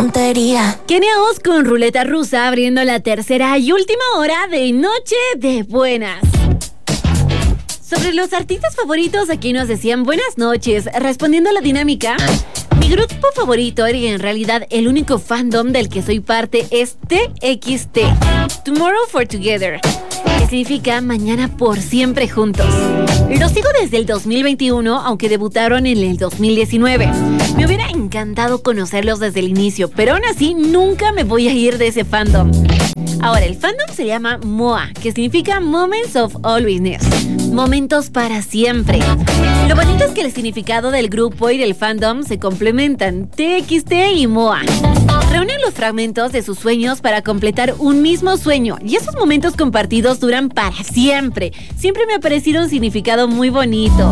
tontería. Kenia Oz con Ruleta Rusa abriendo la tercera y última hora de Noche de Buenas. Sobre los artistas favoritos, aquí nos decían buenas noches. Respondiendo a la dinámica, mi grupo favorito y en realidad el único fandom del que soy parte es TXT, Tomorrow for Together, que significa mañana por siempre juntos. Los sigo desde el 2021, aunque debutaron en el 2019. Me hubiera encantado conocerlos desde el inicio, pero aún así nunca me voy a ir de ese fandom. Ahora, el fandom se llama MOA, que significa Moments of Alwaysness, momentos para siempre. Lo bonito es que el significado del grupo y del fandom se complementan. TXT y MOA reúnen los fragmentos de sus sueños para completar un mismo sueño, y esos momentos compartidos duran para siempre. Siempre me ha parecido un significado muy bonito.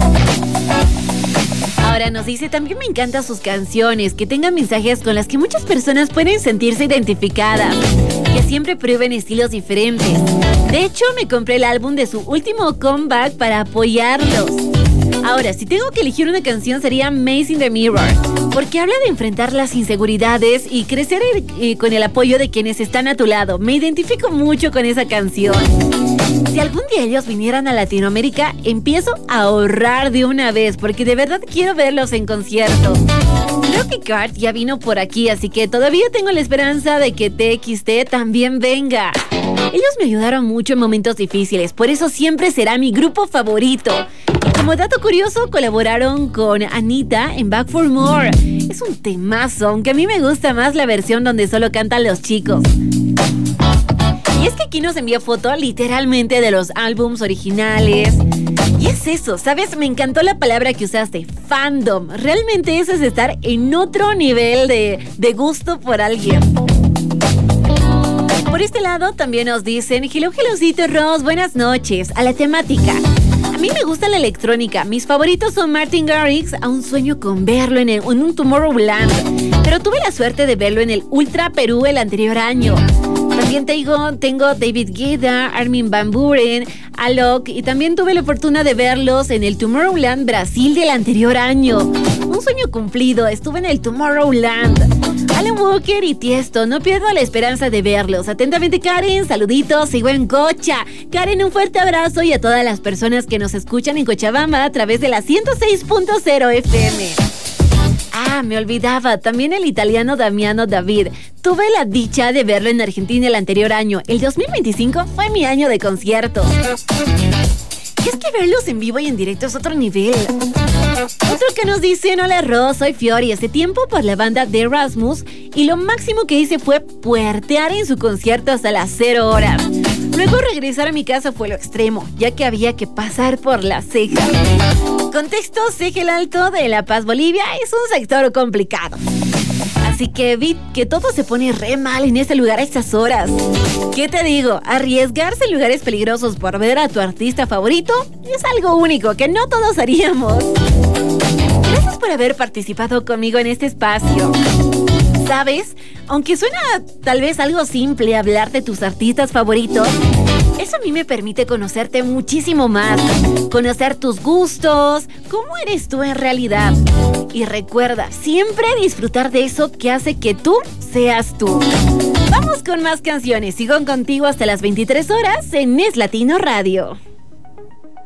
Ahora nos dice, también me encantan sus canciones, que tengan mensajes con las que muchas personas pueden sentirse identificadas, que siempre prueben estilos diferentes. De hecho, me compré el álbum de su último comeback para apoyarlos. Ahora, si tengo que elegir una canción sería Maze in the Mirror, porque habla de enfrentar las inseguridades y crecer con el apoyo de quienes están a tu lado. Me identifico mucho con esa canción. Si algún día ellos vinieran a Latinoamérica, empiezo a ahorrar de una vez, porque de verdad quiero verlos en concierto. Rocky Card ya vino por aquí, así que todavía tengo la esperanza de que TXT también venga. Ellos me ayudaron mucho en momentos difíciles, por eso siempre será mi grupo favorito. Y como dato curioso, colaboraron con Anita en Back for More. Es un temazo, aunque a mí me gusta más la versión donde solo cantan los chicos. Y es que aquí nos envía foto literalmente de los álbums originales. Y es eso, ¿sabes? Me encantó la palabra que usaste, fandom. Realmente eso es estar en otro nivel de gusto por alguien. Por este lado también nos dicen, hello, Ross, buenas noches. A la temática. A mí me gusta la electrónica. Mis favoritos son Martin Garrix. Aún sueño con verlo en un Tomorrowland, pero tuve la suerte de verlo en el Ultra Perú el anterior año. También tengo David Guetta, Armin van Buuren, Alok, y también tuve la fortuna de verlos en el Tomorrowland Brasil del anterior año. Un sueño cumplido, estuve en el Tomorrowland. Alan Walker y Tiesto, no pierdo la esperanza de verlos. Atentamente, Karen, saluditos, sigo en Cocha. Karen, un fuerte abrazo, y a todas las personas que nos escuchan en Cochabamba a través de la 106.0 FM. Ah, me olvidaba, también el italiano Damiano David. Tuve la dicha de verlo en Argentina el anterior año. El 2025 fue mi año de conciertos. Y es que verlos en vivo y en directo es otro nivel. Otro que nos dice, hola Ros, soy Fiori, hace tiempo por la banda de Erasmus, y lo máximo que hice fue puertear en su concierto hasta las 0 horas. Luego regresar a mi casa fue lo extremo, ya que había que pasar por la ceja. Contexto, Ceja el Alto de La Paz, Bolivia, es un sector complicado. Así que vi que todo se pone re mal en ese lugar a estas horas. ¿Qué te digo? Arriesgarse en lugares peligrosos por ver a tu artista favorito es algo único que no todos haríamos. Gracias por haber participado conmigo en este espacio. ¿Sabes? Aunque suena tal vez algo simple hablar de tus artistas favoritos, eso a mí me permite conocerte muchísimo más, conocer tus gustos, cómo eres tú en realidad. Y recuerda, siempre disfrutar de eso que hace que tú seas tú. Vamos con más canciones. Sigo contigo hasta las 23 horas en Es Latino Radio.